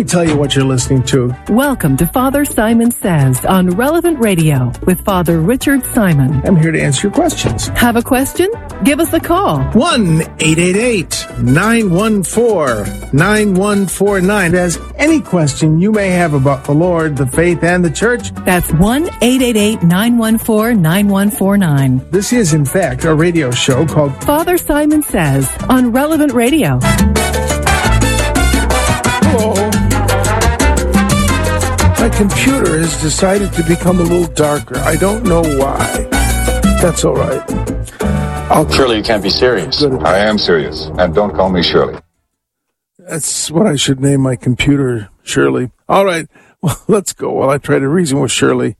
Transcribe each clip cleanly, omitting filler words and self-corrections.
tell you what you're listening to. Welcome to Father Simon Says on Relevant Radio with Father Richard Simon. I'm here to answer your questions. Have a question? Give us a call. 1-888-914-9149. As any question you may have about the Lord, the faith, and the church. That's 1-888-914-9149. This is, in fact, a radio show called Father Simon Says on Relevant Radio. Hello. My computer has decided to become a little darker. I don't know why. That's all right. Surely you can't be serious. I am serious, and don't call me Shirley. That's what I should name my computer, Shirley. All right, well, let's go while I try to reason with Shirley.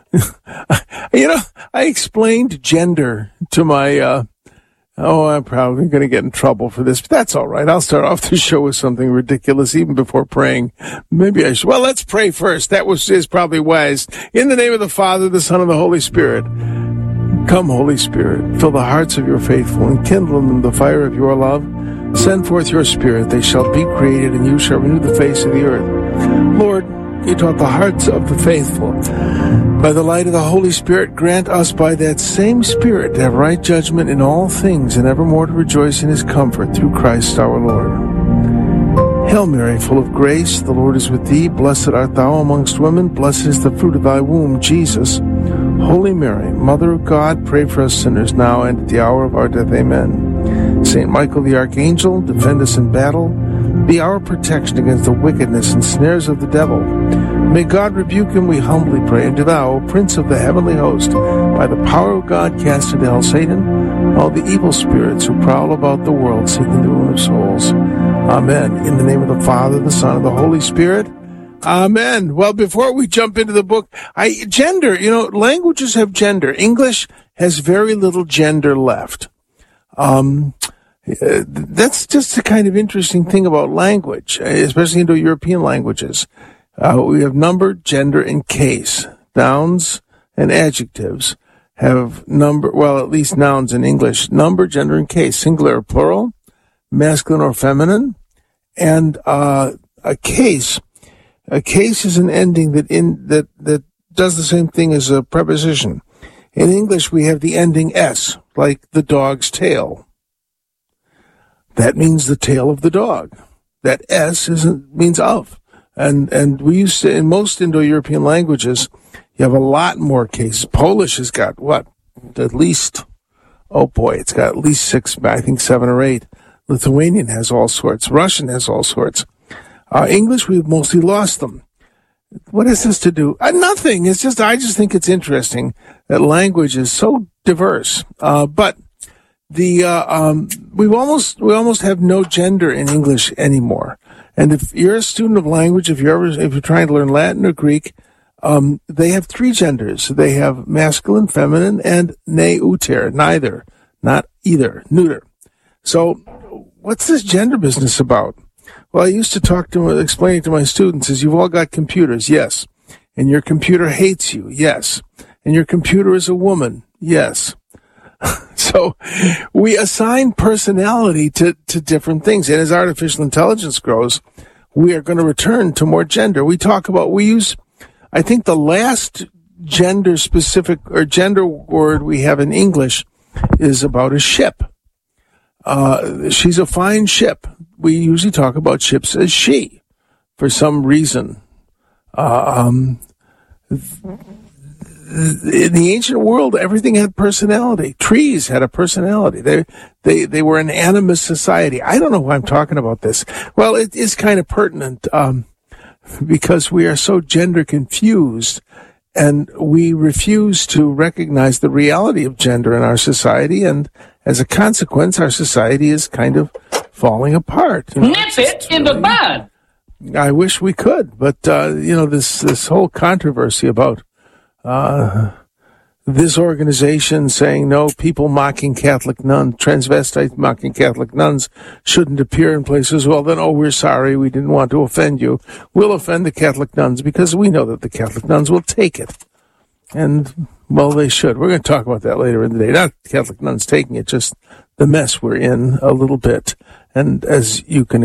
I explained gender to my, I'm probably going to get in trouble for this, but that's all right. I'll start off the show with something ridiculous even before praying. Maybe I should. Well, let's pray first. That is probably wise. In the name of the Father, the Son, and the Holy Spirit. Come, Holy Spirit, fill the hearts of your faithful and kindle in them the fire of your love. Send forth your Spirit, they shall be created, and you shall renew the face of the earth. Lord, you taught the hearts of the faithful. By the light of the Holy Spirit, grant us by that same Spirit to have right judgment in all things, and evermore to rejoice in his comfort through Christ our Lord. Hail Mary, full of grace, the Lord is with thee. Blessed art thou amongst women, blessed is the fruit of thy womb, Jesus. Holy Mary, Mother of God, pray for us sinners now and at the hour of our death. Amen. Saint Michael the Archangel, defend us in battle. Be our protection against the wickedness and snares of the devil. May God rebuke him, we humbly pray. And do thou, O Prince of the heavenly host, by the power of God cast into hell Satan, all the evil spirits who prowl about the world seeking the ruin of souls. Amen. In the name of the Father, the Son, and the Holy Spirit. Amen. Well, before we jump into the book, gender, languages have gender. English has very little gender left. That's just the kind of interesting thing about language, especially Indo-European languages. We have number, gender, and case. Nouns and adjectives have number, at least nouns in English, number, gender, and case, singular or plural, masculine or feminine, and a case. A case is an ending that does the same thing as a preposition. In English, we have the ending S, like the dog's tail. That means the tail of the dog. That S means of. And we used to, in most Indo-European languages, you have a lot more cases. Polish has got at least 6, I think 7 or 8. Lithuanian has all sorts. Russian has all sorts. English, we've mostly lost them. What has this to do? Nothing. It's just, I just think it's interesting that language is so diverse. But we almost have no gender in English anymore. And if you're a student of language, if you're trying to learn Latin or Greek, they have 3 genders. They have masculine, feminine, and neuter, neither, not either, neuter. So what's this gender business about? Well, I used to explaining to my students is you've all got computers, yes. And your computer hates you, yes. And your computer is a woman, yes. So we assign personality to different things. And as artificial intelligence grows, we are going to return to more gender. I think the last gender specific or gender word we have in English is about a ship. She's a fine ship. We usually talk about ships as she, for some reason. In the ancient world, everything had personality. Trees had a personality. They were an animist society. I don't know why I'm talking about this. Well, it is kind of pertinent, because we are so gender confused, and we refuse to recognize the reality of gender in our society, and as a consequence, our society is kind of falling apart. Nip it in the bud. I wish we could, but this whole controversy about this organization saying no, people mocking Catholic nuns, transvestites mocking Catholic nuns shouldn't appear in places. Well, then, we're sorry, we didn't want to offend you. We'll offend the Catholic nuns because we know that the Catholic nuns will take it. And, well, they should. We're going to talk about that later in the day. Not Catholic nuns taking it, just the mess we're in a little bit. And as you can